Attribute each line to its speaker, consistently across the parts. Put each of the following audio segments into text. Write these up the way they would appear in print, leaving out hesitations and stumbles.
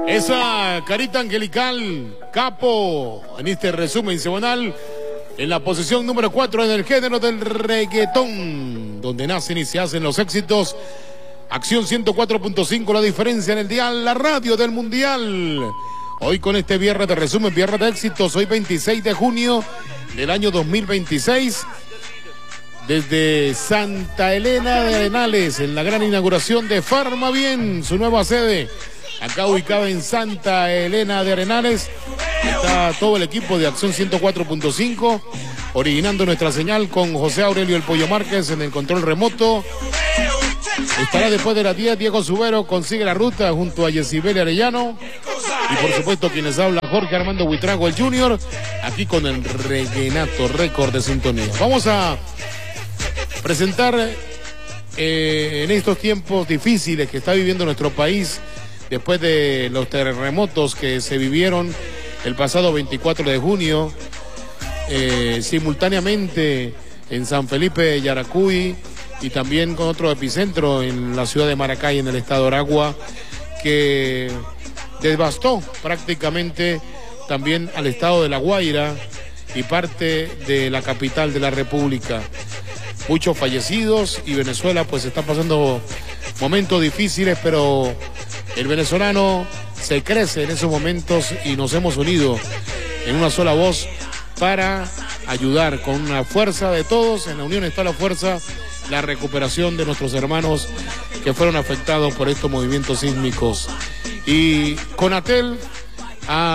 Speaker 1: Esa carita angelical, Capo, en este resumen semanal, en la posición número 4 en el género del reggaetón, donde nacen y se hacen los éxitos. Acción 104.5, la diferencia en el dial, la radio del mundial. Hoy con este viernes de resumen, viernes de éxitos, hoy 26 de junio del año 2026. Desde Santa Elena de Arenales, en la gran inauguración de Farmavien, su nueva sede, acá ubicada en Santa Elena de Arenales, está todo el equipo de Acción 104.5, originando nuestra señal con José Aurelio El Pollo Márquez en el control remoto. Estará después de las 10 Diego Subero, consigue la ruta junto a Yesibel Arellano. Y por supuesto quienes habla Jorge Armando Huitrago el Junior, aquí con el Reguenato récord de sintonía. Vamos a presentar en estos tiempos difíciles que está viviendo nuestro país, después de los terremotos que se vivieron el pasado 24 de junio, simultáneamente en San Felipe de Yaracuy y también con otro epicentro en la ciudad de Maracay, en el estado de Aragua, que devastó prácticamente también al estado de La Guaira y parte de la capital de la República. Muchos fallecidos y Venezuela pues está pasando momentos difíciles, pero el venezolano se crece en esos momentos y nos hemos unido en una sola voz para ayudar con una fuerza de todos. En la unión está la fuerza, la recuperación de nuestros hermanos que fueron afectados por estos movimientos sísmicos. Y Conatel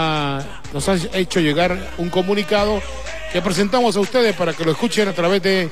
Speaker 1: nos ha hecho llegar un comunicado que presentamos a ustedes para que lo escuchen a través de